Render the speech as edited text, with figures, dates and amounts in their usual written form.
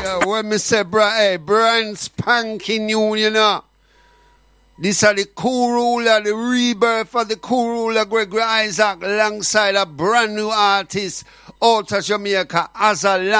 When me say, brand spanking new, you know. This are the cool ruler, the rebirth of the cool ruler Gregory Isaac, alongside a brand new artist out of Jamaica, as a